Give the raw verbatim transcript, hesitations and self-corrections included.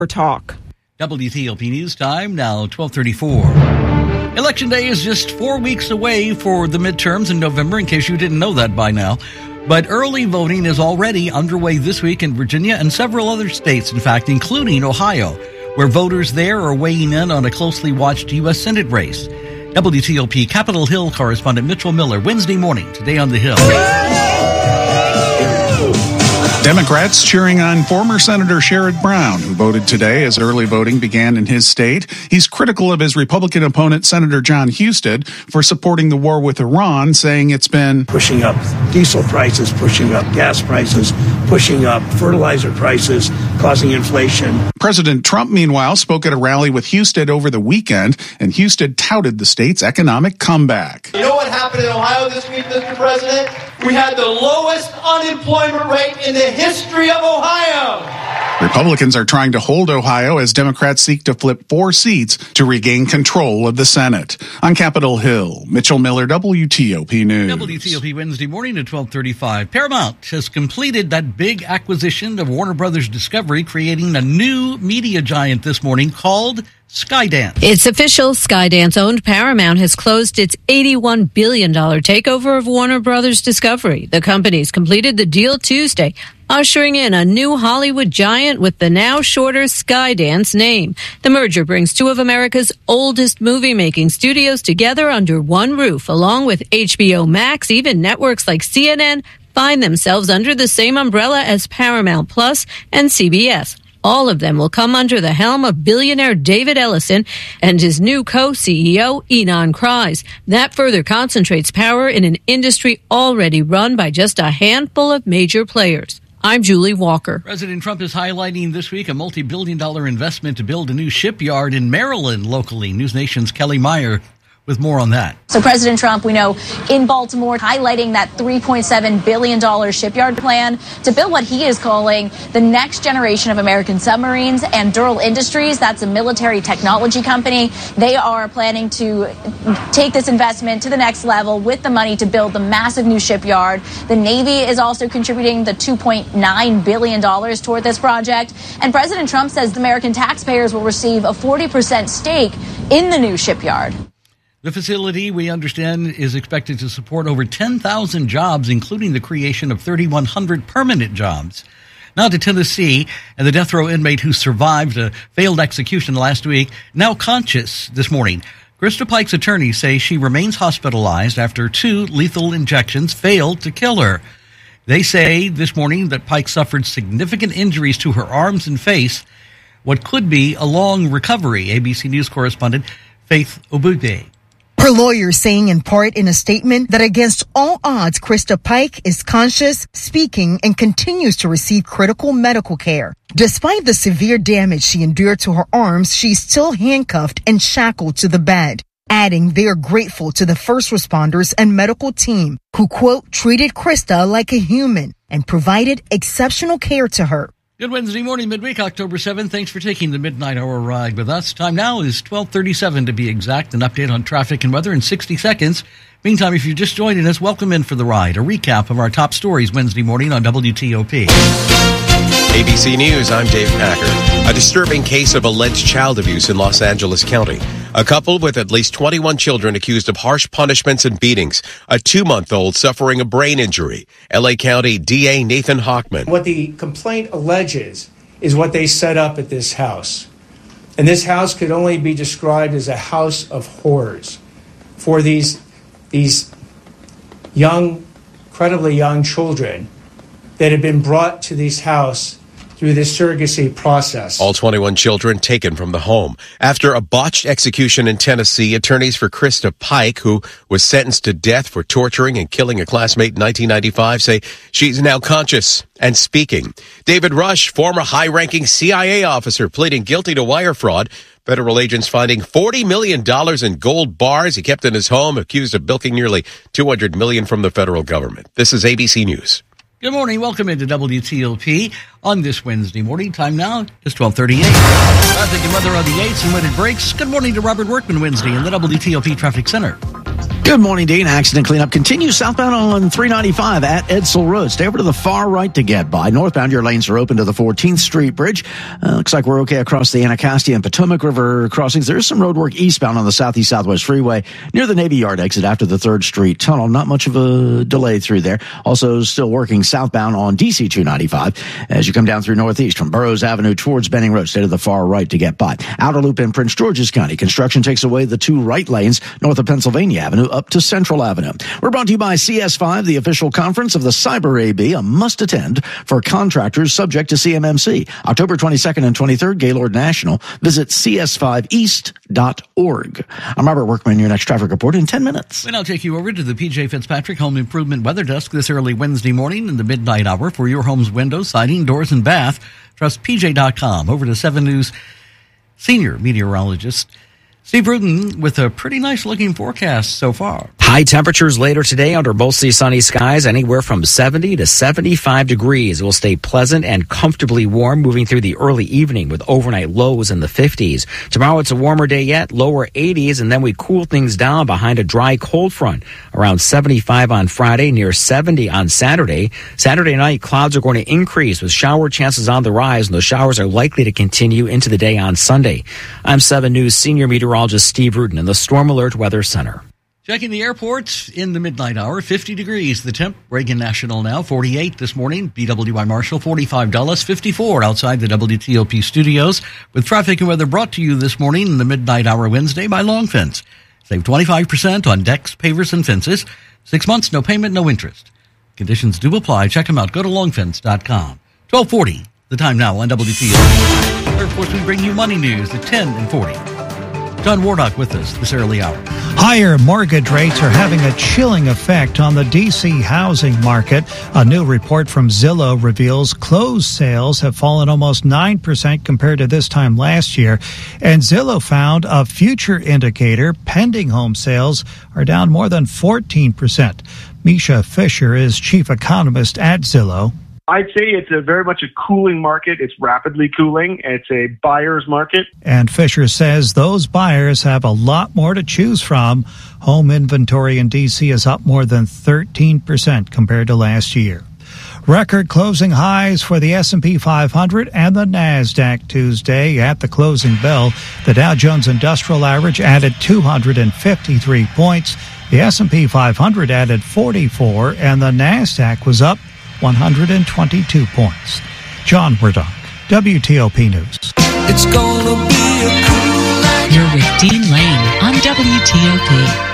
Talk. W T O P News Time, now twelve thirty-four. Election Day is just four weeks away for the midterms in November, in case you didn't know that by now. But early voting is already underway this week in Virginia and several other states, in fact, including Ohio, where voters there are weighing in on a closely watched U S Senate race. W T O P Capitol Hill correspondent Mitchell Miller, Wednesday morning, today on the Hill. Democrats cheering on former Senator Sherrod Brown, who voted today as early voting began in his state. He's critical of his Republican opponent, Senator John Husted, for supporting the war with Iran, saying it's been pushing up diesel prices, pushing up gas prices, pushing up fertilizer prices, causing inflation. President Trump, meanwhile, spoke at a rally with Husted over the weekend, and Husted touted the state's economic comeback. You know what happened in Ohio this week, Mister President? We had the lowest unemployment rate in the history of Ohio. Republicans are trying to hold Ohio as Democrats seek to flip four seats to regain control of the Senate. On Capitol Hill, Mitchell Miller, W T O P News. W T O P Wednesday morning at twelve thirty-five. Paramount has completed that big acquisition of Warner Brothers Discovery, creating a new media giant this morning called Skydance. It's official. Skydance-owned Paramount has closed its eighty-one billion dollars takeover of Warner Brothers Discovery. The company's completed the deal Tuesday, ushering in a new Hollywood giant with the now shorter Skydance name. The merger brings two of America's oldest movie-making studios together under one roof, along with H B O Max. Even networks like C N N find themselves under the same umbrella as Paramount Plus and C B S. All of them will come under the helm of billionaire David Ellison and his new co-C E O, Ynon Kreiz. That further concentrates power in an industry already run by just a handful of major players. I'm Julie Walker. President Trump is highlighting this week a multi-billion dollar investment to build a new shipyard in Maryland locally. News Nation's Kelly Meyer with more on that. So President Trump, we know, in Baltimore, highlighting that three point seven billion dollars shipyard plan to build what he is calling the next generation of American submarines. And Durrell Industries, that's a military technology company, they are planning to take this investment to the next level with the money to build the massive new shipyard. The Navy is also contributing the two point nine billion dollars toward this project. And President Trump says the American taxpayers will receive a forty percent stake in the new shipyard. The facility, we understand, is expected to support over ten thousand jobs, including the creation of three thousand one hundred permanent jobs. Now to Tennessee, and the death row inmate who survived a failed execution last week, now conscious this morning. Krista Pike's attorneys say she remains hospitalized after two lethal injections failed to kill her. They say this morning that Pike suffered significant injuries to her arms and face, what could be a long recovery. A B C News correspondent Faith Obude. Her lawyer saying in part in a statement that against all odds, Krista Pike is conscious, speaking, and continues to receive critical medical care. Despite the severe damage she endured to her arms, she's still handcuffed and shackled to the bed. Adding they are grateful to the first responders and medical team who, quote, treated Krista like a human and provided exceptional care to her. Good Wednesday morning, midweek, October seventh. Thanks for taking the midnight hour ride with us. Time now is twelve thirty-seven to be exact. An update on traffic and weather in sixty seconds. Meantime, if you're just joining us, welcome in for the ride. A recap of our top stories Wednesday morning on W T O P. A B C News, I'm Dave Packer. A disturbing case of alleged child abuse in Los Angeles County. A couple with at least twenty-one children accused of harsh punishments and beatings. A two-month-old suffering a brain injury. L A County D A Nathan Hochman. What the complaint alleges is what they set up at this house. And this house could only be described as a house of horrors for these, these young, incredibly young children that have been brought to this house through this surrogacy process. All twenty-one children taken from the home. After a botched execution in Tennessee, attorneys for Krista Pike, who was sentenced to death for torturing and killing a classmate in nineteen ninety-five, say she's now conscious and speaking. David Rush, former high-ranking C I A officer, pleading guilty to wire fraud. Federal agents finding forty million dollars in gold bars he kept in his home, accused of bilking nearly two hundred million dollars from the federal government. This is A B C News. Good morning. Welcome into W T O P on this Wednesday morning. Time now is twelve thirty-eight. Traffic and weather on the eights and when it breaks. Good morning to Robert Workman Wednesday in the W T O P Traffic Center. Good morning, Dean. Accident cleanup continues southbound on three ninety-five at Edsel Road. Stay over to the far right to get by. Northbound, your lanes are open to the fourteenth Street Bridge. Uh, looks like we're okay across the Anacostia and Potomac River crossings. There is some road work eastbound on the Southeast Southwest Freeway near the Navy Yard exit after the third Street Tunnel. Not much of a delay through there. Also still working southbound on D C two ninety-five as you come down through Northeast from Burroughs Avenue towards Benning Road. Stay to the far right to get by. Outer Loop in Prince George's County. Construction takes away the two right lanes north of Pennsylvania Avenue up to Central Avenue. We're brought to you by C S five, the official conference of the Cyber A B, a must-attend for contractors subject to C M M C. October twenty-second and twenty-third, Gaylord National. Visit c s five east dot org. I'm Robert Workman, your next traffic report in ten minutes. We now take you over to the P J Fitzpatrick Home Improvement Weather Desk this early Wednesday morning in the midnight hour for your home's windows, siding, doors, and bath. Trust P J dot com. Over to seven News senior meteorologist Steve Rudin with a pretty nice-looking forecast so far. High temperatures later today under mostly sunny skies, anywhere from seventy to seventy-five degrees. It will stay pleasant and comfortably warm moving through the early evening with overnight lows in the fifties. Tomorrow it's a warmer day yet, lower eighties, and then we cool things down behind a dry cold front. Around seventy-five on Friday, near seventy on Saturday. Saturday night, clouds are going to increase with shower chances on the rise, and those showers are likely to continue into the day on Sunday. I'm seven News senior meteorologist Steve Rudin in the Storm Alert Weather Center. Checking the airports in the midnight hour, fifty degrees. The temp, Reagan National now, forty-eight this morning. B W I Marshall, forty-five Dulles, fifty-four outside the W T O P studios. With traffic and weather brought to you this morning in the midnight hour Wednesday by Long Fence. Save twenty-five percent on decks, pavers, and fences. Six months, no payment, no interest. Conditions do apply. Check them out. Go to long fence dot com. twelve forty, the time now on W T O P. Of course, we bring you money news at ten and forty. John Warnock with us this early hour. Higher mortgage rates are having a chilling effect on the D C housing market. A new report from Zillow reveals closed sales have fallen almost nine percent compared to this time last year. And Zillow found a future indicator, pending home sales, are down more than fourteen percent. Misha Fisher is chief economist at Zillow. I'd say it's a very much a cooling market. It's rapidly cooling. It's a buyer's market. And Fisher says those buyers have a lot more to choose from. Home inventory in D C is up more than thirteen percent compared to last year. Record closing highs for the S and P five hundred and the NASDAQ Tuesday. At the closing bell, the Dow Jones Industrial Average added two hundred fifty-three points. The S and P five hundred added forty-four, and the NASDAQ was up one hundred twenty-two points. John Warnock, W T O P News. It's gonna be a cool night. You're with Dean Lane on W T O P.